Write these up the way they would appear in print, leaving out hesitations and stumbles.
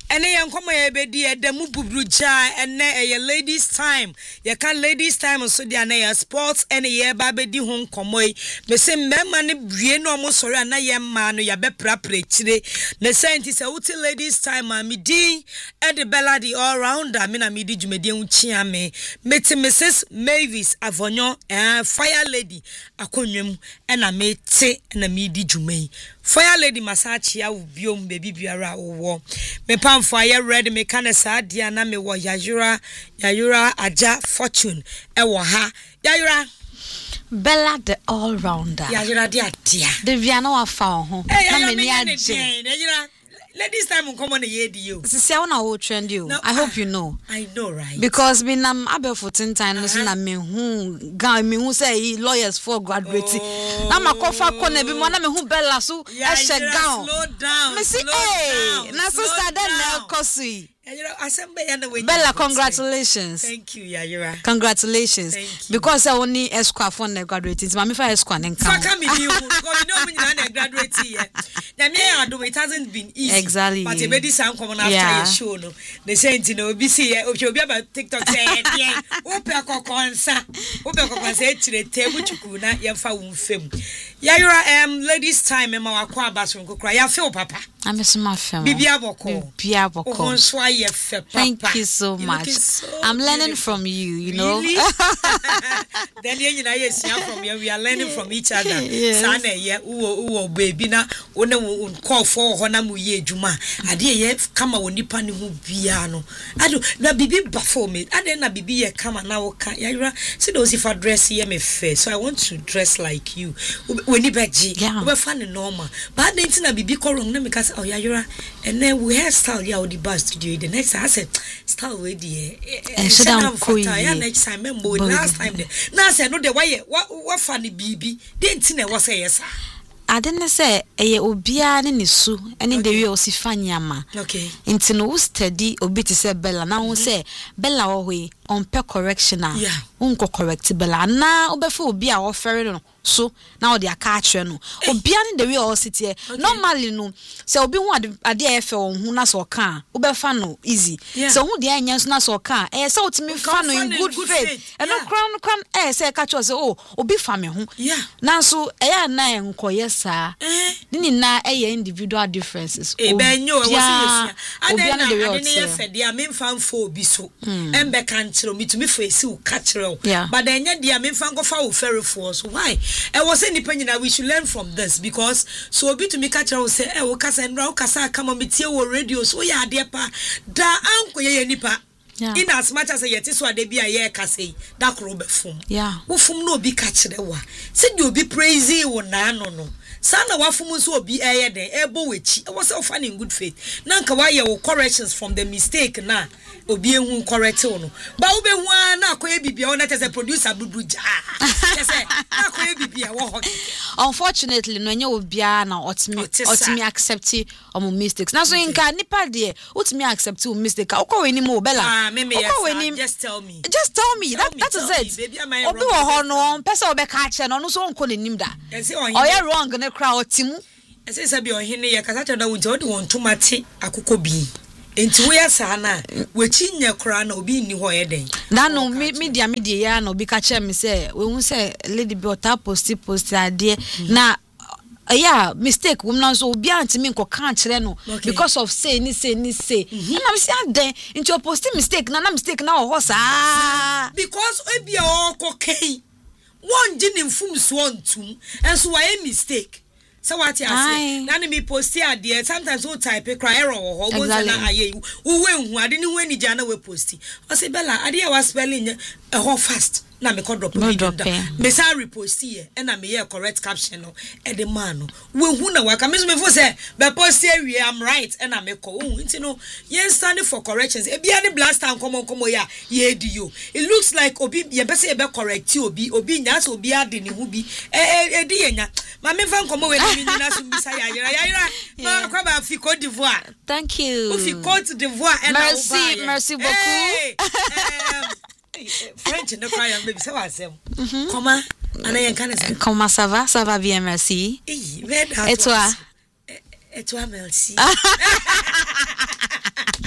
ene ye nkomo ye bedi edamu bubruja ene ye ladies time ye kan ladies time so dia na ye sports ene ye ba bedi ho nkomo yi me se mmema ne brie no mo sori ana ye ma no ya be prapra chire ne senti se wuti ladies time ma mi din e de bella the all rounder me na mi di dwumedi enchi ame meti Mrs Mavis Avonyo fire lady akonwem ena meti na mi di dwumei fire lady masachi ya ubiom baby biara wo me pamfo aye ready me kana sadia na me wo yayura aja fortune e wo ha yayura Bella the all rounder yayura dia de viana wa fa ho na me ni age yayura ladies time come on the you sisi I wanna hold trend you I hope you know I know right because me nam abel 14 time no so na me hu say lawyers for graduate na makofa ko na bi mo na me hu Bella so e she gown slow down me see na sister then na kosi Bella, congratulations. Thank you, Yayura. Congratulations. Thank you. Because I only escort for the graduating. Mami for escort and come. Fuck me, you. Because you know when you're graduating yet. Now me I do it hasn't been easy. Exactly. But the baby sound coming after your show no. They say you know be see you be about TikTok say yeah. Ope kokonsa. Ope kokonsa chire table chuku na ye fa wo fam. Yayura ladies time e ma wakwa baso nkokra. Ya feel papa. I'm so my film. Bibia boko. Thank you so much. I'm learning from you, know. Really? Then you know from you. We are learning from each other. Sana ye uwo baby na one call for hona mu ye juma. Ade ye kama wonipa ne hu bia no. Ado na bibi bafo me. Ade na bibi ye kama na wo ka. Ya see those if I dress ye me fair. So I want to dress like you. Weni beji. We fan normal. But then na bibi ko wrong na me ka oh Yayura and then we hairstyle ya odi bar studio the next I said style we the next time remember last time now say no the why what funny bibi didn't na was say yes I didn't say obia ne su ene de we osifanya ma okay nti no steady obi ti say Bella na won say Bella wo hwe on pe correctional unko correct Bella na obefa obi a ofere no so now they are catching no obia ne the way all city normally no say obi hu ade e fe hu na so kan obefa no easy so hu de anya so na so kan say otimi fa no in good faith and no crown say catch us oh obi fa me hu na so ya na enkoye sa ni na individual differences benyo we was obia ne the way all say dia me fan fo obi so embe kan kiro mitumi fa esi u kachiro but enya dia me fan go fa wo ferry for so why I was saying we should learn from this because so obi to me catch her say wo kasa ndra wo kasa kama metie wo radio so ya ade pa da anko ye nipa in as much as yet so ade bia ye kasa da kro be fum wo fum no obi catch re wa say di obi praise wo na no sana wafum so obi eye den ebo wechi e was ofan in good faith na nka wa ye wo corrections from the mistake na obi ehun correct no ba wo be hu na akoye bibia wo na tese producer bubuja tese akoye bibia wo ho unfortunately no nya obia na otimi accept omo mistakes na so nka nipa de otimi accept o mistake akọ weni mo Bella just tell me that is it obi wo ho no pesa obe ka ache no so onko nenim da oya wrong ne kra otimu ese sabi ohene ye kasa tada wonti odi won tomate akoko bi enti wo ya sa na wechi nya kra na obi ni ho ye den na no media ya na obi ka che me say we hu say lady be ota post ade na mistake woman so obi antimi nko kan kire no because of say ni na me say aden into your post mistake na mistake na ho sa because obi o kokei one jini mfum so ontum enso why mistake so what you say na me post ade sometimes we type cry error ho wo na aye wo hu ade ni hu ani ja na we post o say Bella ade ya was spelling e ho fast na me ko drop video da me say repost here and na me hear correct caption no e de man no we hu na waka me so me fo say be post here we am right and na me ko nti no yen stand for corrections e bia ne blast and komo ya ye di yo it looks like obi ye be say e be correct obi nya so obi ade ne hu bi e di yenya ma me fa komo we ni na so bi say yayira ma kwa ba fi Côte d'Ivoire thank you fi Côte d'Ivoire and merci beaucoup French no cry baby say what say comment ana yen kan say comment ça va bien merci et toi merci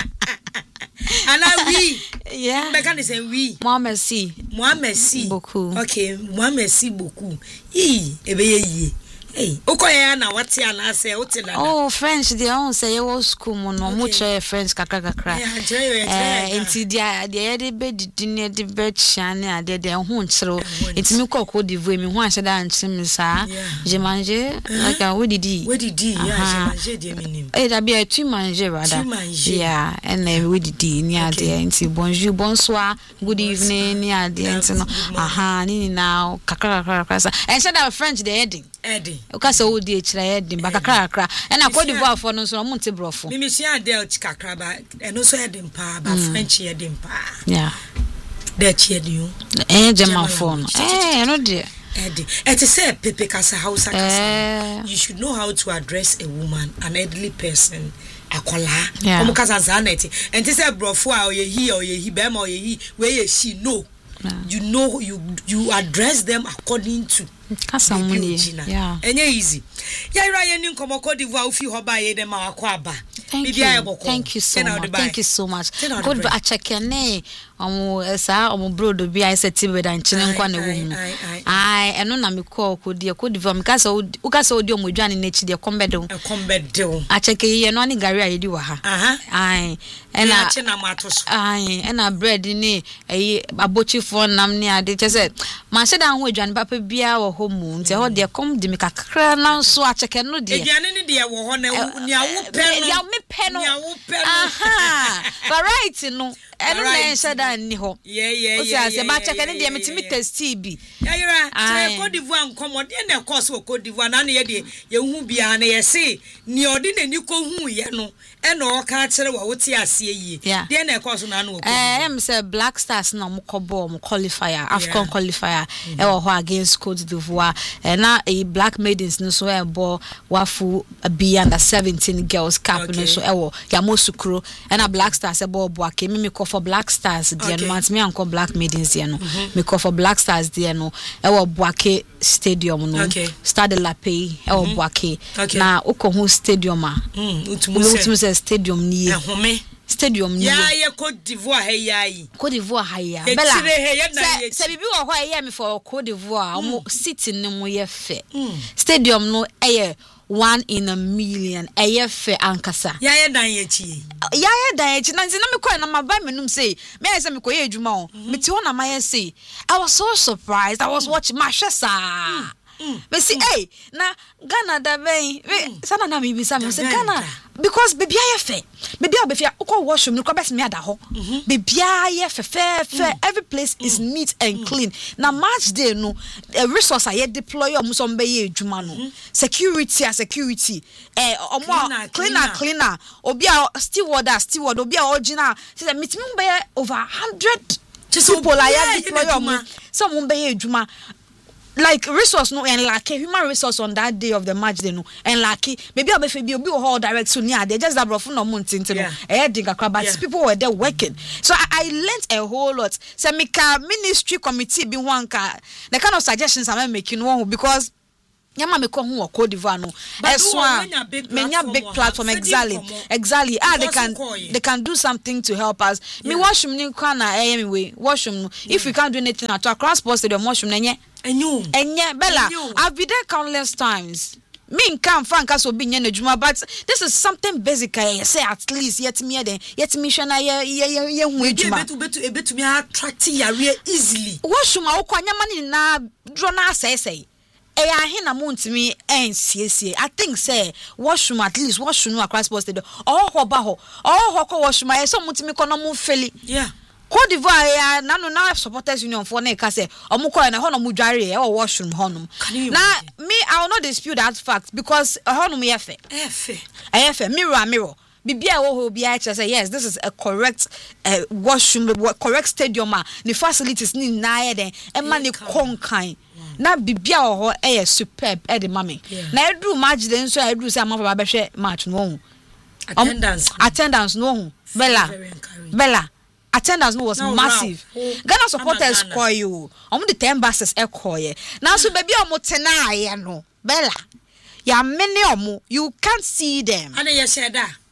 Oui. Yeah. Meka ne say oui. Moi merci. Beaucoup. Okay, moi merci beaucoup. Ebe. Hey, okoya na wati ana say ote na. Oh, French they on say you was school mo no mo try French kakra. Enti dia de be dine de be chane ade de ho nchiro. Enti me Cote d'Ivoire me ho ahye da nchim sa. Je mange like we did. Yeah, je mange de minim. Da be tu manger rather. Yeah, and we did ni ade enti bonjour, bonsoir, good evening ni ade enti no. Ni now kakra. And say that French the heading. Okasa odi echira yedin ba kakra and Cote d'Ivoire for no so monte brofo me sia de kakra ba eno so yedin pa ba French yedin pa yeah de chedin German for no no de it is say pepe kasa Hausa kasa you should know how to address a woman, an elderly person, akola omukasa zaneti and it say brofo a oyehi be ma oyehi we she no. You know you address them according to yeah. Enye easy. Ya ira ye ni nkomo Cote d'Ivoire ofi ho ba ye dem akwa aba. Thank you so much. Thank you so much. Could I check your name? Brodo bi I said tibe dan chine nkwa na wo mu. Ai eno na me call Cote d'Ivoire because ukasa odi omodwane na chi de kombedo. A check ye no ani gari ayedi wa ha. Ai ena chi na matoso. Ai ena bread ni abochi fo nam ni ade chese ma she dan ho adwane papa bia wo ho mu nti ho de kom de me kakra na so a check no de. Adwane ni de wo ho na ni awo pe no. Ya me pe no. Variety no. Eno na ense dan ni ho. Yeah. O say ba check ni de metimi test bi. Ya ira Cote d'Ivoire nkomo de na course wo Cote d'Ivoire na ye de ye hu bia na ye se ni odi na ni ko hu ye no eno o ka kire wa wote ase yi de na course na na wo em say Black Stars na mo kobo mo qualifier Afcon qualifier e wo ho against Cote d'Ivoire na a Black Maidens no so e bo wafu be under 17 girls cap no so e wo ya mosukro na Black Stars e bo ake me ko for Black Stars there no want me anko Black Maidens there no me ko for Black Stars there no e wo Boake stadium no Stade de la Paix e wo Boake na ukohu stadium a utumu se stadium ni stadium ni ya Cote d'Ivoire Cote d'Ivoire haya bella se bibi wo ho ya me for Cote d'Ivoire mo city ni mo ye fe stadium no eye 1 in a million fe ankasa ya dan ye chi na nzi na me ko na maba menum say me say me ko ye adwuma o me ti ho na ma ye say I was so surprised. I was watching my shesa me see na Ghana da ben sana na me bisa me say Ghana because baby ayefe baby obefia uko washroom no ko bes me ada ho baby ayefe every place is neat and clean na match day no resource aye deploy am so mbe ye adwuma no security cleaner obi a steward obi a original say meeting mbe over 100 people aye deploy am so mbe ye adwuma like resource no and like human resource on that day of the match they no and like maybe obefe bi obi all direct so near they just that brofo no montinti no but people were there working so I learned a whole lot so meka ministry committee bi wanka the kind of suggestions I'm making one because Yama me ko hu Cote d'Ivoire no menya big platform exactly they can do something to help us me washroom ni kwa na anyway washroom if we can't do anything at across post the washroom enye Bella I've been there countless times me can frank so be nya na but this is something basic I say at least yet me hwe na ye hu adwuma betu me attract ya easily washroom a wo nyama ni na dro na asese hina muntimi ensiesie I think say washroom at least washroom across post the ho washroom I so muntimi kono mu feli Cote d'Ivoire na supporters union for na ka say omukọ na ho no mu dware e washroom honum na me I will not dispute that fact because honum efe mirror bibia wo ho bia che say yes this is a correct washroom correct stadium the facilities ni na ye den e ma ne konkan na bibia ho superb the mame na edu match den so edu say amafa ba hwe match no attendance no Bella attendance no was massive Ghana supporters call you the 10 buses call now so baby tena aye no Bella ya many you can't see them and you said that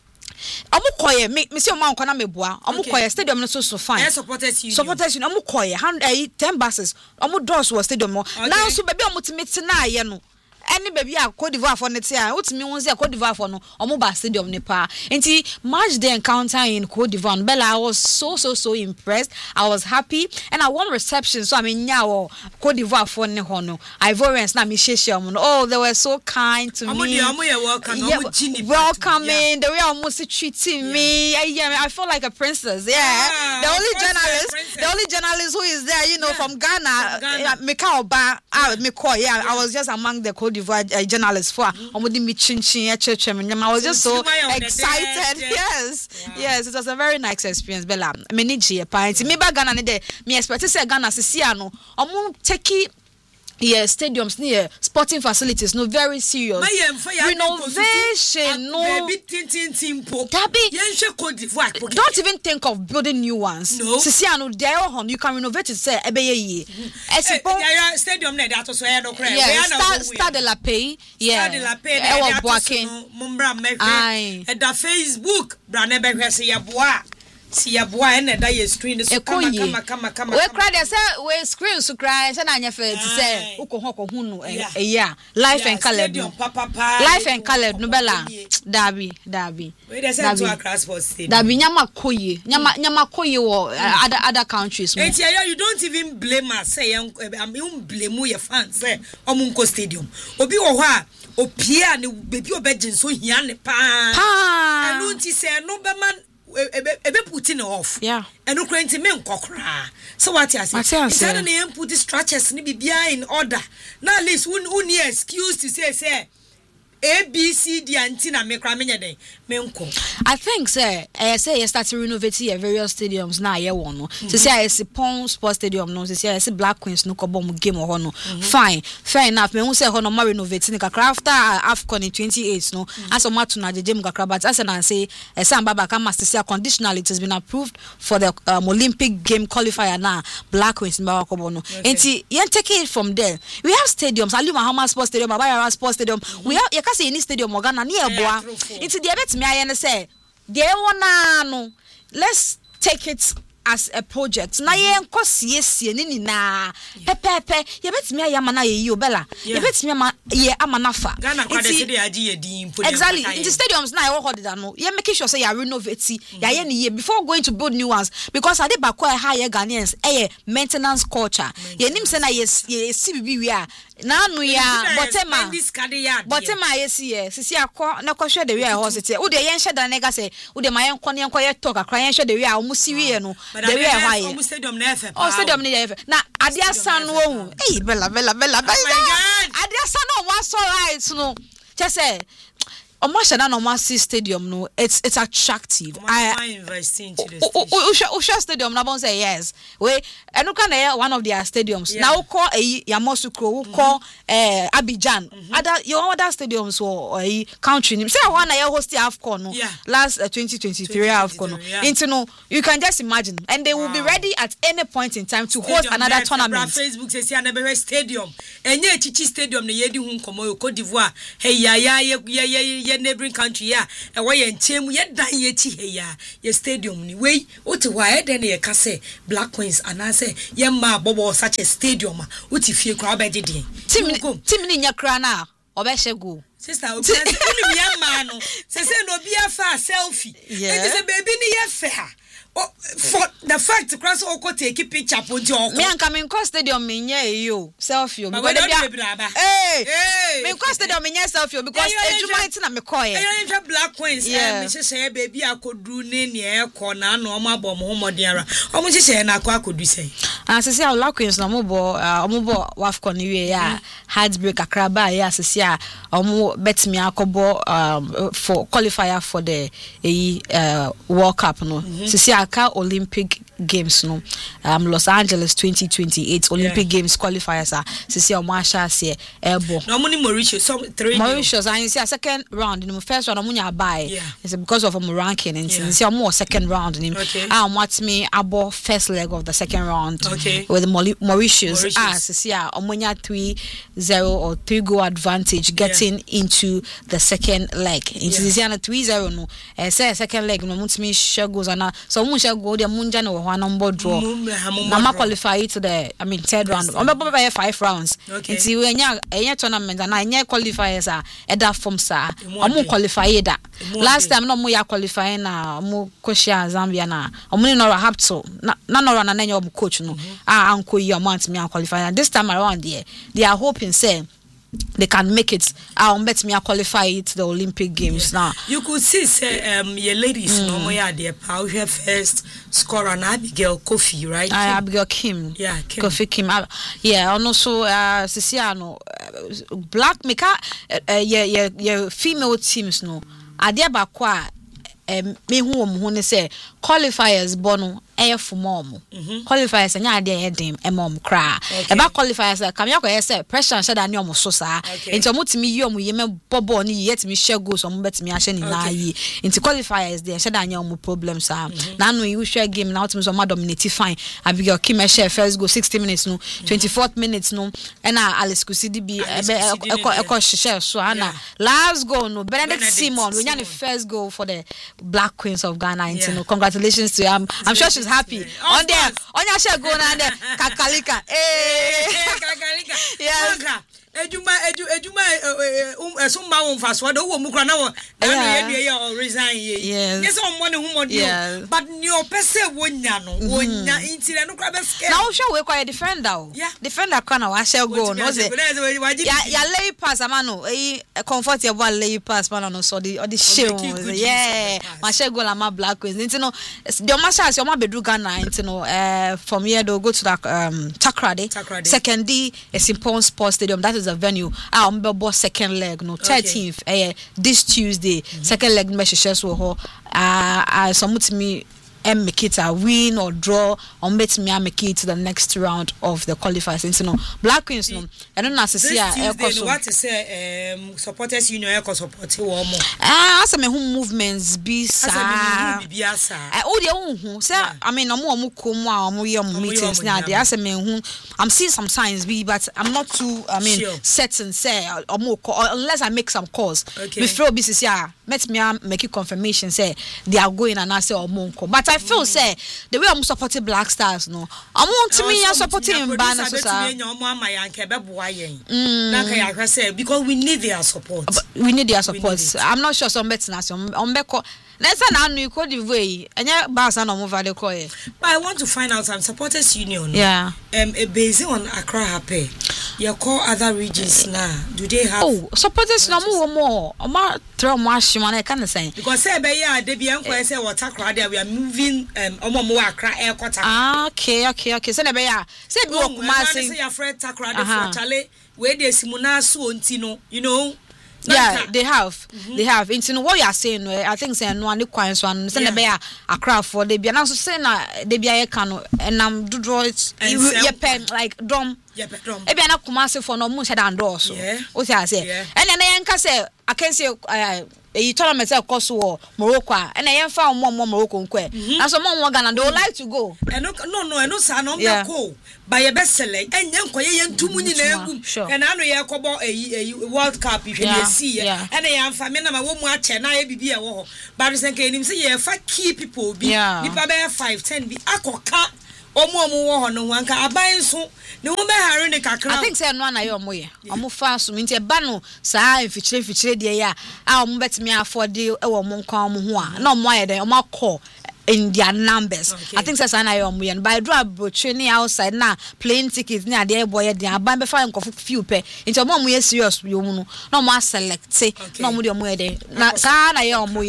Omukoye me see o man kwana meboa. Omukoye stadium no so fine. Supporters union omukoye 10 buses. Omu doors was stadium. Now so baby omutimete na aye no. Any baby a Cote d'Ivoire for netia utimi won say Cote d'Ivoire for no omo ba stadium ne pa enti match the encounter in Cote d'Ivoire Bella I was so impressed. I was happy and I won reception so I mean nyawo Cote d'Ivoire for ne ho no Ivorians na me share oh they were so kind to me welcoming the way almost treating me I felt like a princess the only journalist who is there from Ghana Meka Oba I was just among the Cote d'Ivoire journalists for omodi mi chinchin I was just so excited. Yes it was a very nice experience Bella me ni je pa nti me ba Ghana ne de me expect say Ghana sisia no omo take stadiums near sporting facilities no very serious renovation no don't even think of building new ones sisiano there you can renovate it say ebeye stadium na that so no Stade de la Paix da Facebook bra na be hwese ye boa si ya boa and da ye screen so kama we cry there say we screen so cry say na nya fe ti say uko no life and color life and color no bella dabi we dey say to Accra Sports Stadium dabi nyama koye wo other countries you don't even blame us say you blame your fans say omunko stadium obi wo ho a opia ne baby obegin so hia ne pa anu nti say no be man ebe putting off and ukranti men kokra so what you say it's not an put the structures ni bibia in order now at least who excuse to say ABCD antina me kra menye den menko I think say you start to renovate various stadiums na ye won no say I see Pon Sports Stadium no say I see Black Queens no ko bom game ho no fine fair enough me who say ho no ma renovate ni kakra after AFCON in 28 no as o matu na jejem kakra but as na say Sam Baba can master say conditionally it has been approved for the Olympic game qualifier na Black Queens ba ko no enti yen take it from there we have stadiums Ali Mahama Sports Stadium Abayara Sports Stadium we have kasi any stadium Ghana ni eboa into the bet me aye say dey wona no let's take it as a project na ye nkosiesie ni na pepepe ye bet me aye mana ye obela ye bet me ye amanafa Ghana kwade se dey agi ye din exactly in the stadiums na ye hold that no ye make sure say you renovate ye ni ye before going to build new ones because ade ba kwa higher Ghanaians maintenance culture ye nim say na ye CBB we are na no ya botema yesi sisi akọ na kọ hwe de we a hospital wo de yen hwe da na ga say wo de ma yen kọ ne yen kọ ye talk akra yen hwe de we a omu siwie no de we a hwa ye stadium na FF stadium na FF na adia san wo hu bella adia san no wa so right no just say Omashana no Masi Stadium no it's attractive. I invest into the Usha Stadium na bon say yes. We enuka na one of their stadiums. Now call Yamoussoukro, call Abidjan. Other stadiums or country name. Say one na host AFCON no last 2023 AFCON. Into no you can just imagine and they will be ready at any point in time to host another tournament. Facebook say another stadium. Enye Chichi Stadium na yedi hu nkomo Cote d'Ivoire. Hey ye neighboring country ya e wo ye nchemu ye dan ye chi he ya ye stadium ni we oti wa e den ye ka say Black Queens anase ye ma bobo such a stadium oti fie kwa obeje den team ni nya kra na obehye go sister obi ni me ma no se no bi afa selfie e say baby ni ye fe ha for the fact cross oko take picture ponti oko me anka me cross stadium me nya eyo selfie o because me cross stadium me nya selfie because ejuma iti na me koye you Black Queens me say baby akodu ne ne eko na na o ma bom homodin ara o mo say na akodu say asese a Black Queens na mo bo wafco ni we ya heartbreak akraba ya asese a o mo bet me akobo for qualifier for the World Cup no sisi aka Olympic Games no Los Angeles 2028 Olympic Games qualifiers are sisi omasha se ebo no money Mauritius I see a second round in the first round omunya buy it's because of ranking and since more second round in watch me abo first leg of the second round with Mauritius sisi omunya 3-0 or 3-goal advantage getting into the second leg into sisi na 3-0 no say second leg no mutimi share goals na so mu share goal dia munja no ho number draw na qualify to the third round on be 5 rounds nti we enya tournament na enya qualifiers eda form sa omu qualify da last time no mu ya qualify na mu koshia Zambia na omu no have to na no na nya omu coach no anko yi amount me qualify this time around they are hoping say they can make it. I'll bet me qualify to the Olympic Games now. You could see say your ladies no more there power first scorer and Abigail Kofi, right? Abigail Kim. Yeah, Kim. Kofi Kim. Yeah, and also Sisiano black maker your female teams no. Adia bakwa me who ne say qualifiers bono for mom qualifiers anya ade hedim mom kra e ba qualifiers kam yakọ say pressure sha da ne omo so sa enti omutimi yi omo yeme bobo ni yetimi share goals omo betimi ahye ni na yi enti qualifiers dey sha da anya omo problem sa na no you share game na ultimate so ma dominate fine Abigail Kim share first goal 60 minutes no 24th minutes no na Alice Kusidi bi eko share so ana last goal no Benedict Simon we nya the first goal for the Black Queens of Ghana no congratulations to her. I'm sure she's happy on there on your share go na there kakalika kakalika yes ejuma esumba won fast word wo mu kra na wo na resign yes on money hu money but your person wonya no wonya intire no kra be scare na wo hwe we kwa defender defender kwa na wa share go no say ya lay pass amano comfortable lay pass man no so the share ma share go la ma Black Queens into no the masha so ma bedu Ghana into no from here they go to that Takrade second D is in Pond Sports Stadium. That is a venue boss second leg no 13th this Tuesday second leg me sheshes wo ho somutimi make it a win or draw or make me make it to the next round of the qualifiers. So no Black Queens no I don't know what to say supporters union support wo mo asa me movements bi sa o de say I mean omo komu a omo ye meetings na dey asa me I'm seeing some signs but I'm not too certain say omo unless I make some calls before bi say let me make a confirmation say they are going and I say omo but I feel say the way I'm supporting Black Stars no I want to me supporting Bana so because we need their support. I'm not sure some better on beko next na no ko the way enya Barca no move the call. But I want to find out some supporters union based on Accra happy you call other regions now do they have supporters no more o throw mash man I can say because say be ya de bi enko say what Accra there we are moving omo Accra airport okay say na be ya say bi o kuma say your friend Accra dey for chale we dey simuna so onti no you know. Yeah, they have. Into what you are saying, I think say no one kwan so an say na be Accra for they be na so say na they be can and am do draw it like drum. E be na Kumasi for no mu say dan door so. O say and na yenka say I can say you tournament course war Morocco and I found more Morocco nkwe na so more Ghana they would like to go no sa no go by your best seller and yenkoye yentumu ni na egum and anu ye kobo World Cup if you see and I am family na wo mu ache na ye bibi e wo ho but senke enim say ye fa key people bi nipa be 5-10 bi akoka omo wo ho no wanka aban so ne wo be hare ne kakra I think say no na ye omo ye omo fa so nti e ba no saa fichire de ya omo betimi afford e wo mo nkan omo ho a na omo aye den omo akọ in their numbers. I think that's an iron by draw training outside now plane tickets near the boy there buy before few pay into mom we serious you no more select say no more de na sa na ye omo ye no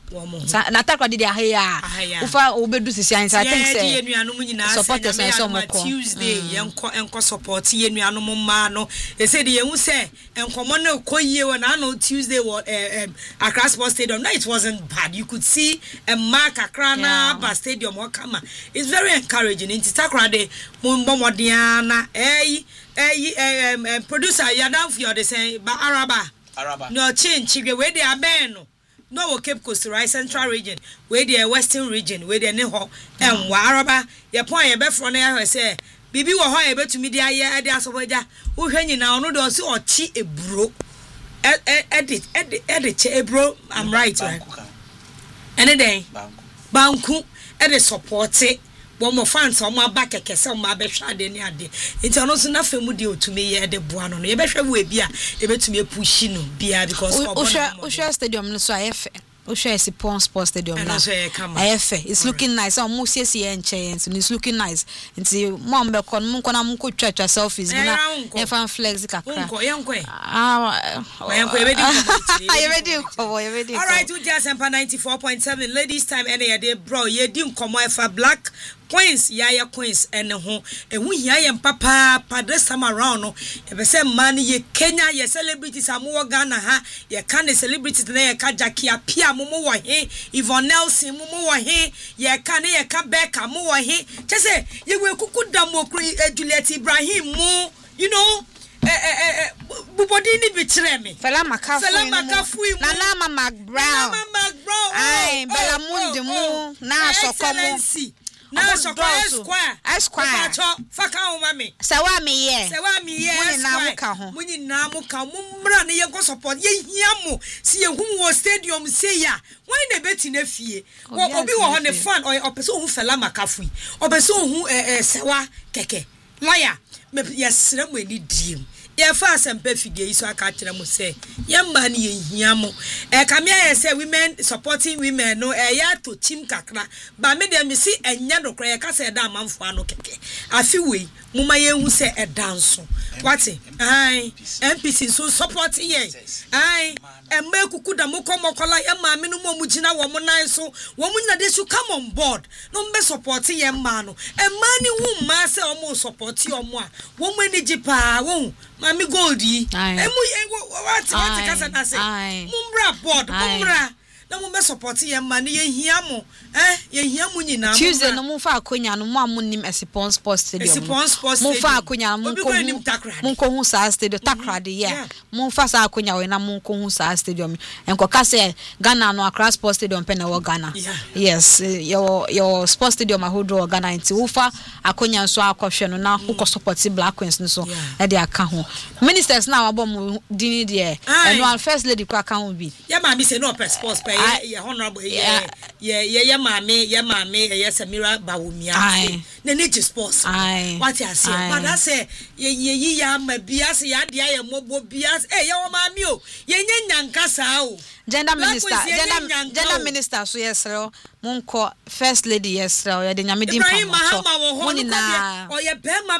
na takra de ahia ufa obedu sisi ansa I think say supporters na so moko Tuesday enko support ye nuanom ma no e say de hu say enkomo na koyie we na no Tuesday Accra Sports Stadium no it wasn't bad you could see a mark Accra na ba stadium okama it's very encouraging in takra de mombo modiana producer Yadam for the say ba Araba no change we dey aben no Cape Coast right Central region we dey Western region we dey ne ho Araba ye point ye be fro na say bibi wo ho ye betumi dia ye de asoboja wo hwa nyina ono do so ochi eburo edit ebro I'm right ene den banku ede support bo mo fans o ma ba kekese o ma be hwa de ne ade enti ono so na femu de otumi ye de boa no ye be hwa wo bia e betumi push no bia because Usha stadium no so ayefe Usha Sports Stadium now. It's looking nice. Almost yes, it's looking nice. It's mom be kon mun kona mun ko church selfies na e fan flex kakra. All right, we just 94.7 ladies time any day bro. Ye di nkomo e fa Black Queens Yaya Queens ene ho ehu hia ye papa this time around no e be say man ye Kenya ye celebrities amu Ghana ha ye kan celebrities na ye ka Jackie Apia mumu wo he Yvonne Nelson mumu wo he ye kan ye ka Becca mu wo he che say ye we kuku damokru Juliet Ibrahim mu you know bubodi ni bitre me Fela Makafu Nana Mama Brown ai Bella Mundi mu na sokomo na square faka o mami sewa mi ye muni na muka mumra ne ye go support ye hia mo si ye hu wo stadium say ya when na beti na fie obi wo ho ne fan o opeso hu Fela Makafu opeso hu sewa keke lawyer me yesre mo ni diem ye fa asempa figure so aka kire mo say ye ma ne ye hia mo kamia ye say women supporting women no ya to team kakra ba me dem si enya no kra ye ka say da manfo ano keke afi we muma ye hu say edanso what ai MPC so support ye ai emma kuku da mo komokola ye ma me no mo mugina wo mo nan so wo mo nyina they should come on board no mbe support ye ma no emma ni hu ma say o mo support ye o mo a wo mo ni jipa wo Mami Goldie, what kasa na say? Mumbra board, mumbra. Na mo be support ye man ye hia mo ye hia mo nyina mo Tuesday no mo fa akonya no mo amonim Sports Stadium mo fa akonya mo ko hu sa stadium takra de yeah mo fa sa akonya we na mo ko hu sa stadium enko ka say Ghana no Accra Sports Stadium pe na wo Ghana yes your Sports Stadium ahodo Ghana nti wo fa akonya so akohwe no na ko support Black Queens no so e de aka ho ministers na wabo mo dini de annual first lady kwa kan bi ya ma mi say no sports ye honorable ye mame ye Samira Bawumia na nature sports what you say but I say ye ya ma bias ya dia ye mobo bias ye o mame o ye nyanka sa o gender minister so yes monko first lady yes ye de nyame dim pa mo ni na o ye bema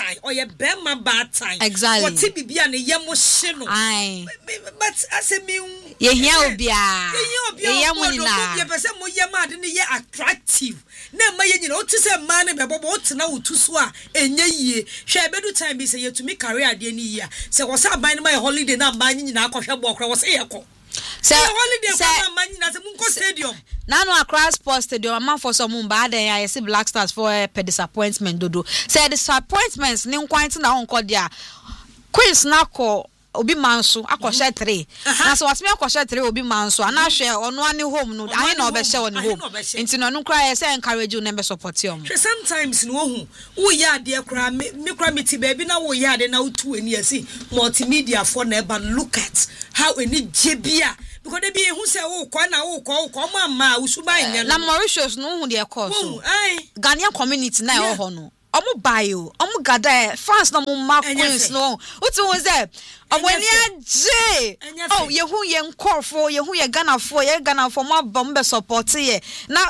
batai exactly what bibia na ye mo hye no but ase mi ye hia obia ye mo ni na ye pese mo ye ma de ne ye attractive na ma ye nyina o ti se ma ne bebobo o tena wotu so a enye yie hwe bedu time bi se ye tumi career de ni yie se wo sa ban ma holiday na ma nyina akohwe bo okra wo se ye ko se holiday kwa ma nyina se munko stadium Nano Accra Sports Stadium man for some bad I see Black Stars for a disappointment dodo say disappointments ni nkwanti na onko dia Queens na ko obi manso akoshe 3 na so watme akoshe 3 obi manso ana hwe ono ani home no ahe na obehye woni home enti no nkra say encourage you na support you sometimes no hu wo ya de kra me kra meti baby na wo ya de na utu ani asi multimedia for na eba look at how any jebia because they be who say wo kwa na wo kwa ma usuba nya na Mauritius no hu de course Ghanaian community na e ho no omo bio omo gada fans na mo ma Queens no utu wo say omani aje oh ye hu ye nkorfo ye hu ye Ghana fo mo ba mo be support ye na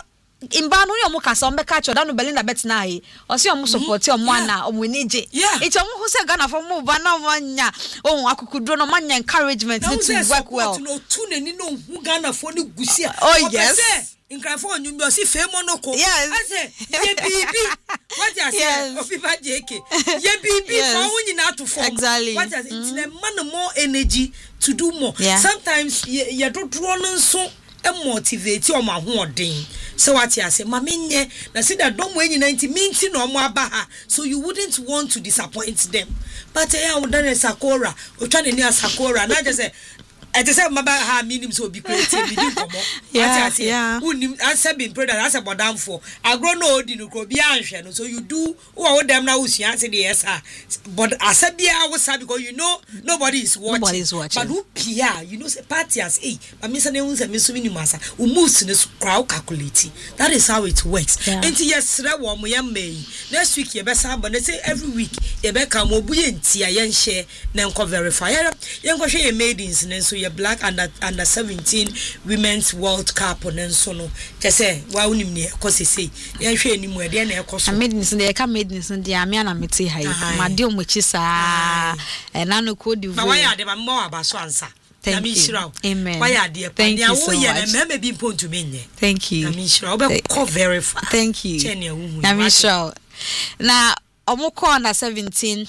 imba no yomo kasa ombe ka choda no Belinda Betina yi o se omo support omo ana omo nije each omo ho se Ghana for mo ba na manya ohun akukudro no manya encouragement to work well no tu nani no hu Ghana for ni gusia oh yes Incredible, you know, see, fair monocle. Yes, I say, yeah, baby. What you say? Of people, JK. Yeah, baby. For when you not to form. Exactly. What you say? It's the man more energy to do more. Yeah. Sometimes you don't run so motivate your man who ding. So what you say? Maminye. Na see that don't when you 90 minutes no more baha. So you wouldn't want to disappoint them. But I would done a Sakura. Or trying to near Sakura. And I just say. I just said, "Mama, ha, meaning so be creative. We do come on. Yeah. Who I said being pregnant. I said, "Madam for I grow no dino go be answer. So you do. Oh, them now who she answered yes, sir. But I said, be I was sad because you know nobody is watching. Nobody is watching. But who PR? You know, say party as but Mister News and Mister Minimasa who moves in this crowd calculating. That is how it works. And yes, that one we May next week. You better but they say every week you better come over and see a young share. Then come verify. Young go share maidens and so. Black under 17 Women's World Cup on so no just say why unim ne cause say yan hwe ni mu e de na ekoso maidens dey ka maidens dey amia na meti hai ma de omochi sa na no ko di ma why ade ba mo abaso ansa thank you amen why ade thank you so much na me be ponto menye thank you na mi shira obe ko very far thank you na mi shira na Omoko under 17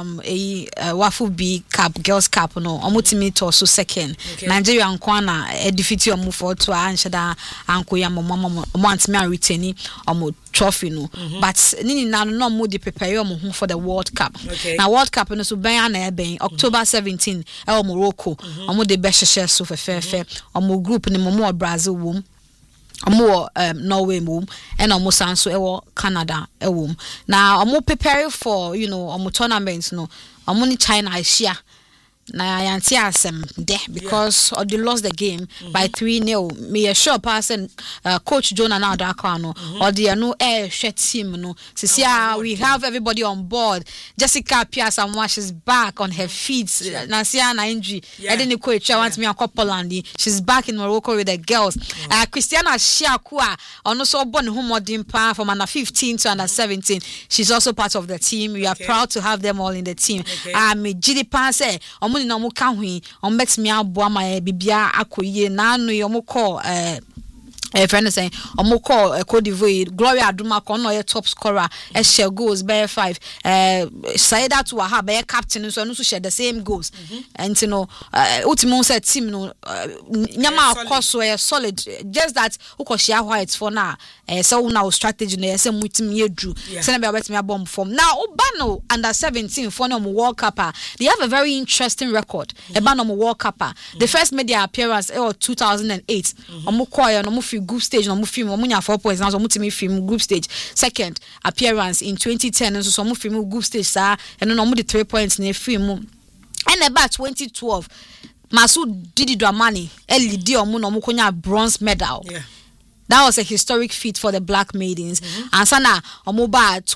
Wafu B Cup Girls Cup no omotimi to so second Nigeria nkwana defeat omo for to anshada anko ya mama antimi retain omo trophy no but nini na no mo dey prepare omo ho for the World Cup na World Cup no so ben na ben October 17 e Morocco omo dey be hye so fefe omo group ni mo Brazil wom omo Norway mum and omo sanso ewo Canada ewum na omo prepare for omo tournaments no omo ni China Asia na yanti asem there because they lost the game by 3-0 me sure person coach Jonah now that no or the no air share team no we have everybody on board. Jessica Piazza she's back on her feet na na injury I didn't coach want me a couple and she's back in Morocco with the girls. Christiana Shiakua also born home modern pa from under 15 to under 17. She's also part of the team. We are proud to have them all in the team. Me Gidi Pan say no mo ka hu on bet me aboa ma bibia akoye na anu yo mo call friend saying omoko Cote d'Ivoire Gloria Aduma ko no ye top scorer share goals by 5 Saida to ha be captain so no so share the same goals and ultimate set team no nyama akoso solid just that uko share white for now so now strategy no say mutim yedru say na be bet me bomb form now obano under 17 for no World Cup they have a very interesting record ebano World Cup the first media appearance 2008 omoko no fi group stage no film omunya 4 points na so mutimi film group stage second appearance in 2010 so mo film group stage sa eno no mo the 3 points na film and about 2012 Masu Didi Dramani lead omo no mo konya bronze medal. That was a historic feat for the black maidens. And sana omoba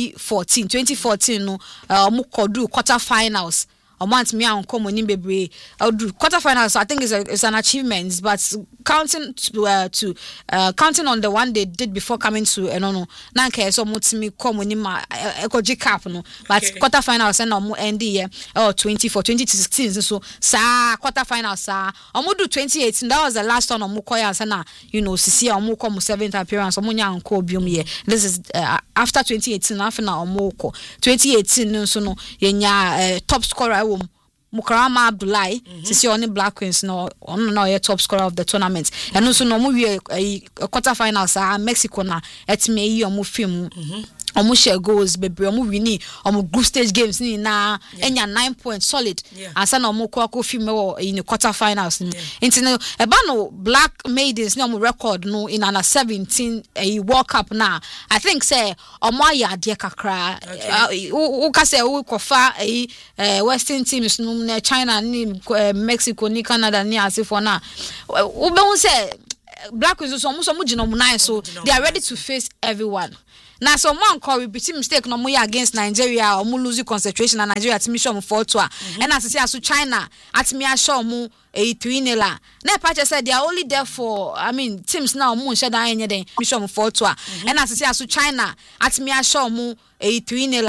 2014 no omo kodu quarter finals. Want me and come on in bebre quarterfinals. I think it's an achievement, but counting counting on the one they did before coming to no nanke so mutimi come on in my ekoji cap no but quarterfinals and no end year 2016 so sa quarterfinals sa omodu 2018 that was the last one omukoya sana sisi omuko 7th appearance omunya nko biom ye. This is after 2018 after na omoko 2018 so no yenya top scorer Mukarama Abdullahi sisi oni Black Queens no ye top scorer of the tournament and also no mu quarter finals Mexico na etime yi omu film omu share goals bebre omu wini omu group stage games ni na enya 9 points solid asa na omu kwa film in the quarter finals into no eba no black maidens no omu record no in under 17 World Cup na I think say omu aya ade kakra u ka say u kofa western teams no China ni Mexico ni Canada ni asifo na u be hu say Black Queens so so they are ready to face everyone. Now so man call repeat mistake no more against Nigeria or lose concentration and Nigeria at mission for to and as I say China at me show mu 3-0 na patch said they are only there for teams now mu sheda any mission for to and as I say China at me show mu 3-0